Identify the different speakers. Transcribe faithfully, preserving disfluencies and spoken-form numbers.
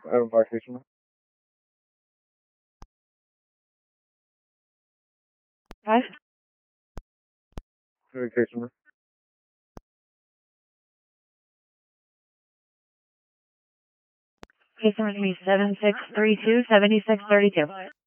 Speaker 1: Adam Fire Station.
Speaker 2: Five.
Speaker 1: Communication.
Speaker 2: Case number three seven six three two seventy six thirty two.